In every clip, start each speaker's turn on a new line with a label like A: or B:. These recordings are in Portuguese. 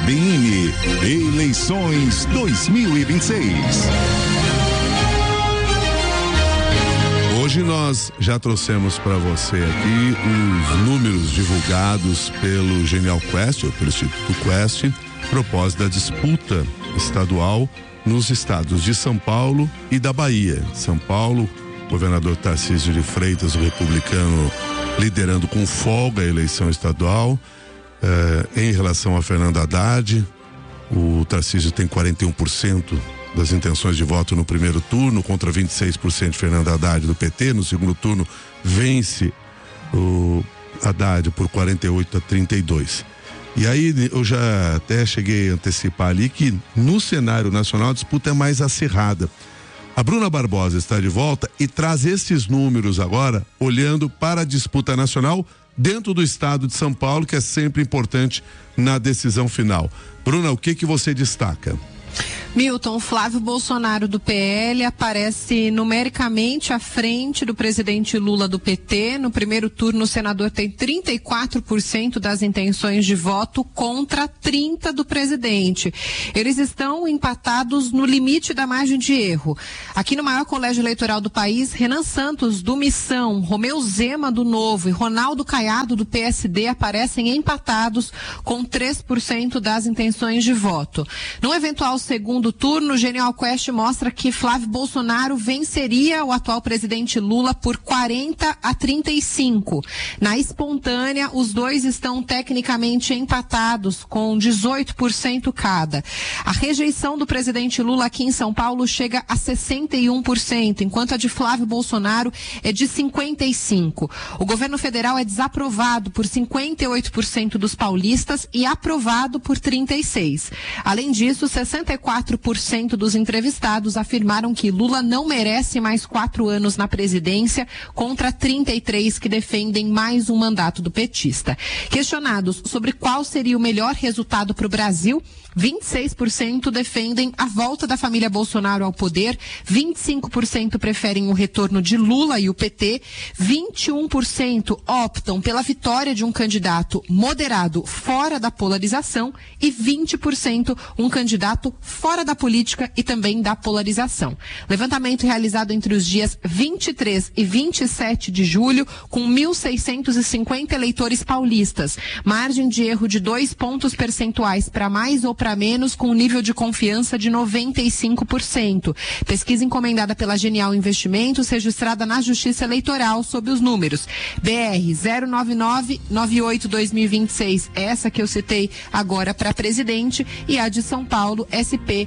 A: CBN, eleições 2026. Hoje nós já trouxemos para você aqui os números divulgados pelo Genial Quest, ou pelo Instituto Quest, propósito da disputa estadual nos estados de São Paulo e da Bahia. São Paulo, governador Tarcísio de Freitas, o republicano, liderando com folga a eleição estadual. Em relação a Fernando Haddad, o Tarcísio tem 41% das intenções de voto no primeiro turno, contra 26% de Fernando Haddad do PT. No segundo turno vence o Haddad por 48-32. E aí eu já até cheguei a antecipar ali que no cenário nacional a disputa é mais acirrada. A Bruna Barbosa está de volta e traz esses números agora, olhando para a disputa nacional dentro do estado de São Paulo, que é sempre importante na decisão final. Bruna, o que você destaca?
B: Milton, Flávio Bolsonaro do PL aparece numericamente à frente do presidente Lula do PT. No primeiro turno, o senador tem 34% das intenções de voto contra 30% do presidente. Eles estão empatados no limite da margem de erro. Aqui no maior colégio eleitoral do país, Renan Santos do Missão, Romeu Zema do Novo e Ronaldo Caiado do PSD aparecem empatados com 3% das intenções de voto. No eventual segundo turno, o Genial Quest mostra que Flávio Bolsonaro venceria o atual presidente Lula por 40-35. Na espontânea, os dois estão tecnicamente empatados com 18% cada. A rejeição do presidente Lula aqui em São Paulo chega a 61%, enquanto a de Flávio Bolsonaro é de 55%. O governo federal é desaprovado por 58% dos paulistas e aprovado por 36%. Além disso, 64% dos entrevistados afirmaram que Lula não merece mais 4 anos na presidência, contra 33% que defendem mais um mandato do petista. Questionados sobre qual seria o melhor resultado para o Brasil, 26% defendem a volta da família Bolsonaro ao poder, 25% preferem o retorno de Lula e o PT, 21% optam pela vitória de um candidato moderado fora da polarização e 20% um candidato fora da política e também da polarização. Levantamento realizado entre os dias 23 e 27 de julho, com 1.650 eleitores paulistas. Margem de erro de 2 pontos percentuais para mais ou para menos, com um nível de confiança de 95%. Pesquisa encomendada pela Genial Investimentos, registrada na Justiça Eleitoral, sob os números BR 09998-2026, essa que eu citei agora para presidente, e a de São Paulo, SP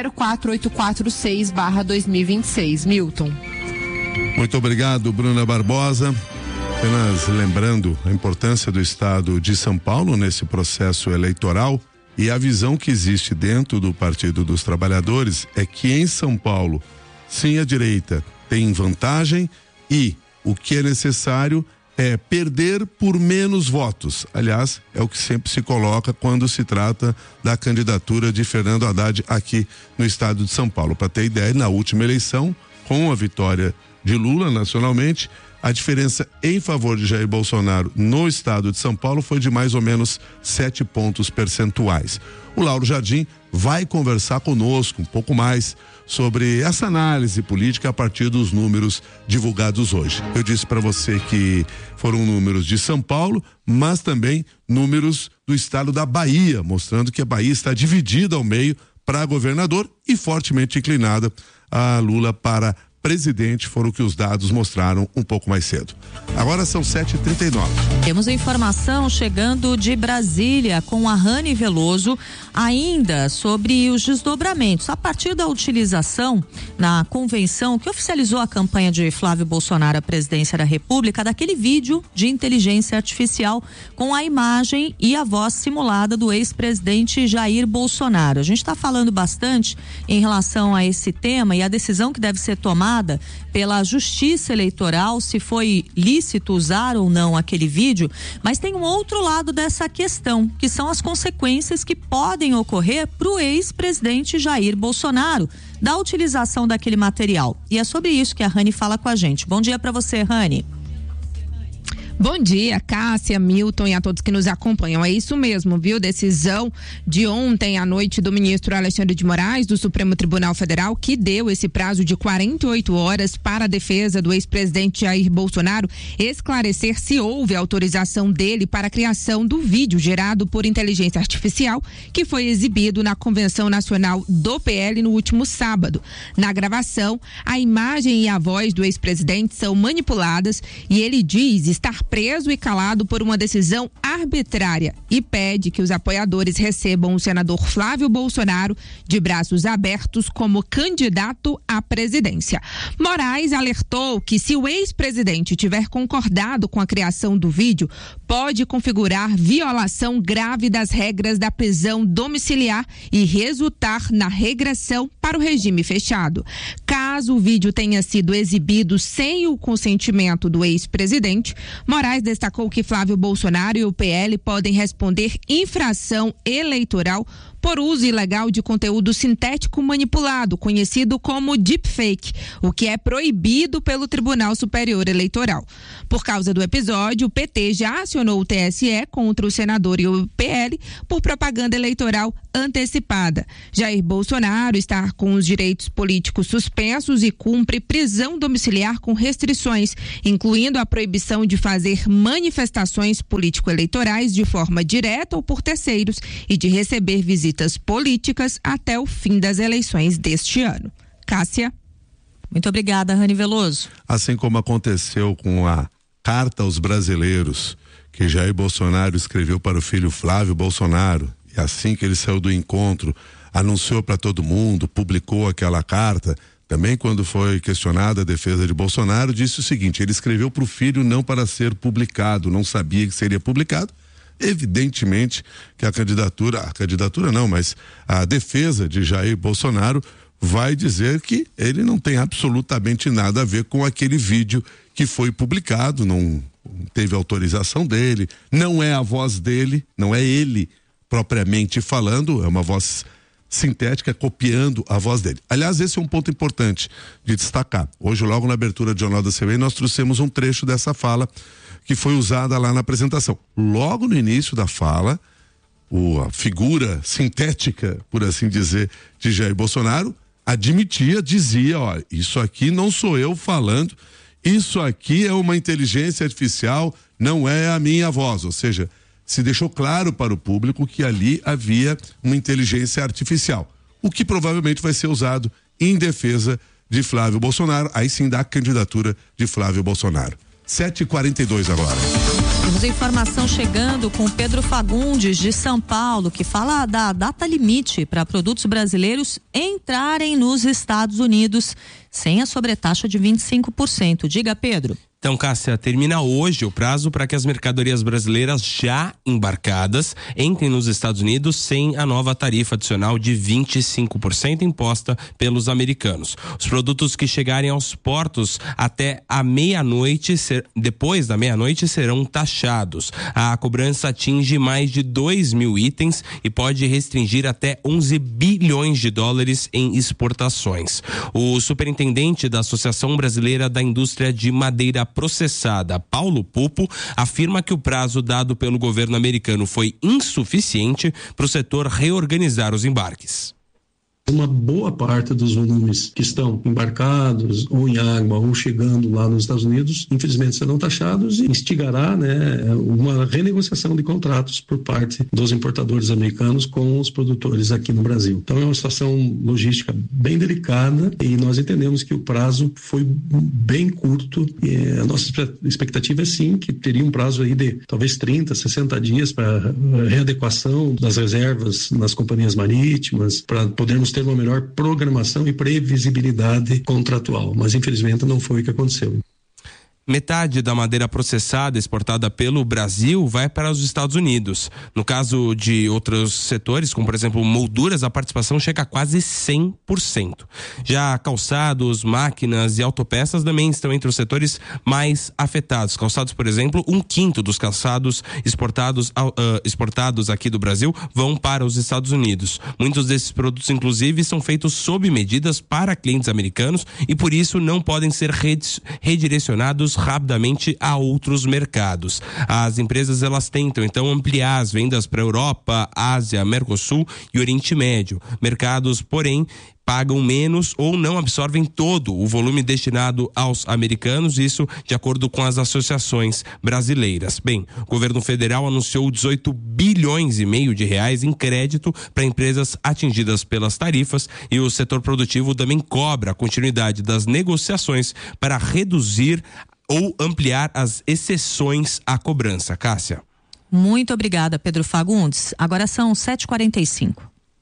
B: 04846/2026. Milton.
A: Muito obrigado, Bruna Barbosa. Apenas lembrando a importância do estado de São Paulo nesse processo eleitoral. E a visão que existe dentro do Partido dos Trabalhadores é que em São Paulo, sim, a direita tem vantagem e o que é necessário é perder por menos votos. Aliás, é o que sempre se coloca quando se trata da candidatura de Fernando Haddad aqui no estado de São Paulo. Para ter ideia, na última eleição, com a vitória de Lula nacionalmente, a diferença em favor de Jair Bolsonaro no estado de São Paulo foi de mais ou menos 7 pontos percentuais. O Lauro Jardim vai conversar conosco um pouco mais sobre essa análise política a partir dos números divulgados hoje. Eu disse para você que foram números de São Paulo, mas também números do estado da Bahia, mostrando que a Bahia está dividida ao meio para governador e fortemente inclinada a Lula para presidente, foram o que os dados mostraram um pouco mais cedo. Agora são 7h39.
C: Temos informação chegando de Brasília com a Rani Veloso, ainda sobre os desdobramentos a partir da utilização na convenção que oficializou a campanha de Flávio Bolsonaro à presidência da República, daquele vídeo de inteligência artificial com a imagem e a voz simulada do ex-presidente Jair Bolsonaro. A gente está falando bastante em relação a esse tema e a decisão que deve ser tomada pela Justiça Eleitoral, se foi lícito usar ou não aquele vídeo, mas tem um outro lado dessa questão, que são as consequências que podem ocorrer para o ex-presidente Jair Bolsonaro da utilização daquele material. E é sobre isso que a Rani fala com a gente. Bom dia para você, Rani.
D: Bom dia, Cássia, Milton e a todos que nos acompanham. É isso mesmo, viu? Decisão de ontem à noite do ministro Alexandre de Moraes, do Supremo Tribunal Federal, que deu esse prazo de 48 horas para a defesa do ex-presidente Jair Bolsonaro esclarecer se houve autorização dele para a criação do vídeo gerado por inteligência artificial que foi exibido na Convenção Nacional do PL no último sábado. Na gravação, a imagem e a voz do ex-presidente são manipuladas e ele diz estar preso e calado por uma decisão arbitrária e pede que os apoiadores recebam o senador Flávio Bolsonaro de braços abertos como candidato à presidência. Moraes alertou que se o ex-presidente tiver concordado com a criação do vídeo, pode configurar violação grave das regras da prisão domiciliar e resultar na regressão para o regime fechado. Caso o vídeo tenha sido exibido sem o consentimento do ex-presidente, Moraes destacou que Flávio Bolsonaro e o PL podem responder infração eleitoral por uso ilegal de conteúdo sintético manipulado, conhecido como deepfake, o que é proibido pelo Tribunal Superior Eleitoral. Por causa do episódio, o PT já acionou o TSE contra o senador e o PL por propaganda eleitoral antecipada. Jair Bolsonaro está com os direitos políticos suspensos e cumpre prisão domiciliar com restrições, incluindo a proibição de fazer manifestações político-eleitorais de forma direta ou por terceiros e de receber visitas políticas até o fim das eleições deste ano. Cássia.
C: Muito obrigada, Rani Veloso.
A: Assim como aconteceu com a carta aos brasileiros que Jair Bolsonaro escreveu para o filho Flávio Bolsonaro, e assim que ele saiu do encontro, anunciou para todo mundo, publicou aquela carta. Também, quando foi questionada a defesa de Bolsonaro, disse o seguinte: ele escreveu para o filho não para ser publicado, não sabia que seria publicado. Evidentemente que a defesa de Jair Bolsonaro vai dizer que ele não tem absolutamente nada a ver com aquele vídeo que foi publicado, não teve autorização dele, não é a voz dele, não é ele propriamente falando, é uma voz sintética copiando a voz dele. Aliás, esse é um ponto importante de destacar. Hoje, logo na abertura do Jornal da CBN, nós trouxemos um trecho dessa fala que foi usada lá na apresentação. Logo no início da fala, a figura sintética, por assim dizer, de Jair Bolsonaro dizia, olha, isso aqui não sou eu falando, isso aqui é uma inteligência artificial, não é a minha voz. Ou seja, se deixou claro para o público que ali havia uma inteligência artificial, o que provavelmente vai ser usado em defesa de Flávio Bolsonaro, aí sim da candidatura de Flávio Bolsonaro. 7h42 agora.
C: Temos informação chegando com Pedro Fagundes, de São Paulo, que fala da data limite para produtos brasileiros entrarem nos Estados Unidos sem a sobretaxa de 25%. Diga, Pedro.
E: Então, Cássia, termina hoje o prazo para que as mercadorias brasileiras já embarcadas entrem nos Estados Unidos sem a nova tarifa adicional de 25% imposta pelos americanos. Os produtos que chegarem aos portos até a meia-noite, depois da meia-noite, serão taxados. A cobrança atinge mais de 2.000 itens e pode restringir até 11 bilhões de dólares em exportações. O superintendente da Associação Brasileira da Indústria de Madeira Processada, Paulo Pupo, afirma que o prazo dado pelo governo americano foi insuficiente para o setor reorganizar os embarques.
F: Uma boa parte dos volumes que estão embarcados ou em água ou chegando lá nos Estados Unidos, infelizmente serão taxados e instigará, uma renegociação de contratos por parte dos importadores americanos com os produtores aqui no Brasil. Então é uma situação logística bem delicada e nós entendemos que o prazo foi bem curto. E a nossa expectativa é sim que teria um prazo aí de talvez 30, 60 dias para readequação das reservas nas companhias marítimas, para podermos ter uma melhor programação e previsibilidade contratual, mas infelizmente não foi o que aconteceu.
E: Metade da madeira processada exportada pelo Brasil vai para os Estados Unidos. No caso de outros setores, como por exemplo molduras, a participação chega a quase 100%. Já calçados, máquinas e autopeças também estão entre os setores mais afetados. Calçados, por exemplo, 1/5 dos calçados exportados aqui do Brasil vão para os Estados Unidos. Muitos desses produtos, inclusive, são feitos sob medidas para clientes americanos e por isso não podem ser redirecionados produtos rapidamente a outros mercados. As empresas elas tentam então ampliar as vendas para a Europa, Ásia, Mercosul e Oriente Médio. Mercados, porém, pagam menos ou não absorvem todo o volume destinado aos americanos, isso de acordo com as associações brasileiras. Bem, o governo federal anunciou 18 bilhões e meio de reais em crédito para empresas atingidas pelas tarifas, e o setor produtivo também cobra a continuidade das negociações para reduzir ou ampliar as exceções à cobrança. Cássia.
C: Muito obrigada, Pedro Fagundes. Agora são 7h45.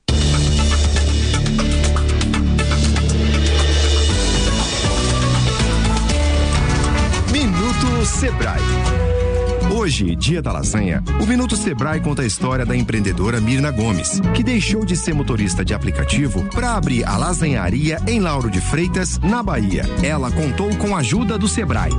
G: Minuto Sebrae. Hoje, dia da lasanha, o Minuto Sebrae conta a história da empreendedora Mirna Gomes, que deixou de ser motorista de aplicativo para abrir a lasanharia em Lauro de Freitas, na Bahia. Ela contou com a ajuda do Sebrae.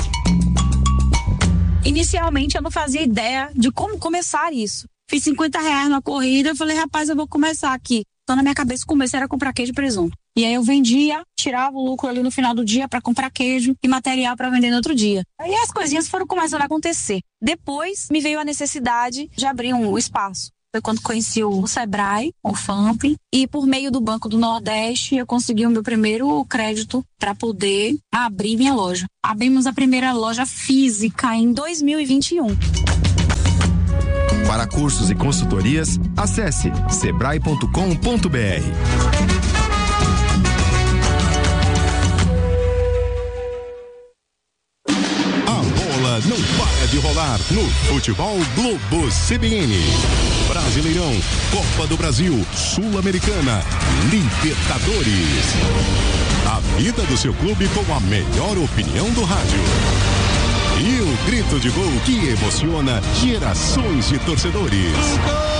H: Inicialmente eu não fazia ideia de como começar isso. Fiz R$50 na corrida, falei, rapaz, eu vou começar aqui. Então na minha cabeça o começo era comprar queijo e presunto. E aí eu vendia, tirava o lucro ali no final do dia para comprar queijo e material para vender no outro dia. Aí as coisinhas foram começando a acontecer. Depois me veio a necessidade de abrir um espaço. Foi quando conheci o Sebrae, o FAMP, e por meio do Banco do Nordeste eu consegui o meu primeiro crédito para poder abrir minha loja. Abrimos a primeira loja física em 2021.
G: Para cursos e consultorias, acesse sebrae.com.br.
I: Não para de rolar no Futebol Globo CBN. Brasileirão, Copa do Brasil, Sul-Americana, Libertadores. A vida do seu clube com a melhor opinião do rádio. E o grito de gol que emociona gerações de torcedores.